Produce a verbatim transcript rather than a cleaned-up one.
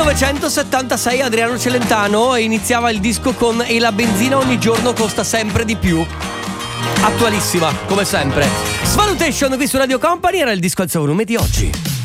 millenovecentosettantasei Adriano Celentano, e iniziava il disco con "E la benzina ogni giorno costa sempre di più". Attualissima, come sempre. Svalutation qui su Radio Company, era il disco al suo volume di oggi.